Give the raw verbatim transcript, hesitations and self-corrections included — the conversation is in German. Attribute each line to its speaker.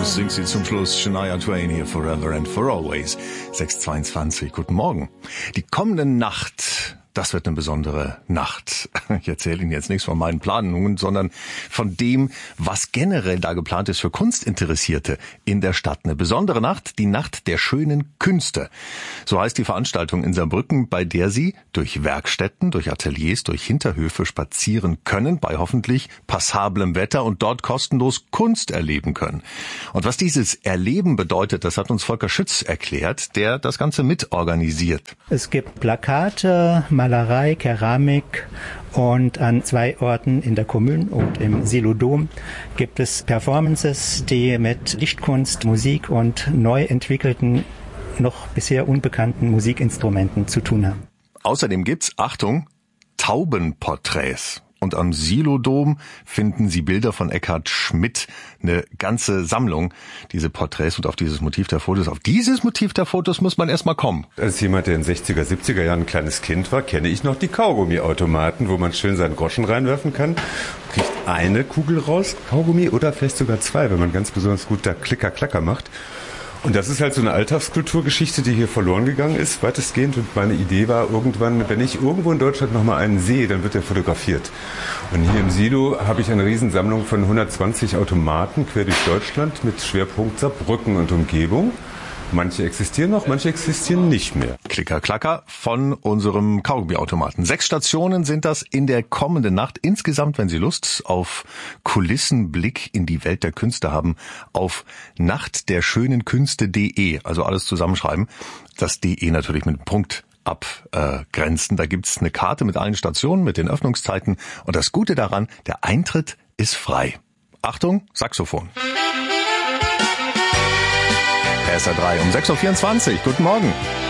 Speaker 1: Blues singt sie zum Schluss. Shania Twain hier, Forever and for Always. sechs Uhr zweiundzwanzig, guten Morgen. Die kommende Nacht, das wird eine besondere Nacht. Ich erzähle Ihnen jetzt nichts von meinen Planungen, sondern von dem, was generell da geplant ist für Kunstinteressierte in der Stadt. Eine besondere Nacht, die Nacht der schönen Künste. So heißt die Veranstaltung in Saarbrücken, bei der Sie durch Werkstätten, durch Ateliers, durch Hinterhöfe spazieren können, bei hoffentlich passablem Wetter und dort kostenlos Kunst erleben können. Und was dieses Erleben bedeutet, das hat uns Volker Schütz erklärt, der das Ganze mitorganisiert.
Speaker 2: Es gibt Plakate, Malerei, Keramik und an zwei Orten in der Kommune und im Silodom gibt es Performances, die mit Lichtkunst, Musik und neu entwickelten, noch bisher unbekannten Musikinstrumenten zu tun haben.
Speaker 1: Außerdem gibt's, Achtung, Taubenporträts. Und am Silodom finden Sie Bilder von Eckhard Schmidt, eine ganze Sammlung, diese Porträts und auf dieses Motiv der Fotos. Auf dieses Motiv der Fotos muss man erstmal kommen.
Speaker 3: Als jemand, der in den sechziger, siebziger Jahren ein kleines Kind war, kenne ich noch die Kaugummiautomaten, wo man schön seinen Groschen reinwerfen kann, kriegt eine Kugel raus, Kaugummi, oder vielleicht sogar zwei, wenn man ganz besonders gut da Klicker-Klacker macht. Und das ist halt so eine Alltagskulturgeschichte, die hier verloren gegangen ist, weitestgehend. Und meine Idee war irgendwann, wenn ich irgendwo in Deutschland nochmal einen sehe, dann wird der fotografiert. Und hier im Silo habe ich eine Riesensammlung von hundertzwanzig Automaten quer durch Deutschland mit Schwerpunkt Saarbrücken und Umgebung. Manche existieren noch, manche existieren nicht mehr.
Speaker 1: Klicker, klacker von unserem Kaugummiautomaten. Sechs Stationen sind das in der kommenden Nacht. Insgesamt, wenn Sie Lust auf Kulissenblick in die Welt der Künste haben, auf nachtderschönenkünste punkt de, also alles zusammenschreiben. Das de natürlich mit Punkt abgrenzen. Da gibt's eine Karte mit allen Stationen, mit den Öffnungszeiten. Und das Gute daran, der Eintritt ist frei. Achtung, Saxophon. S R drei um sechs Uhr vierundzwanzig. Guten Morgen.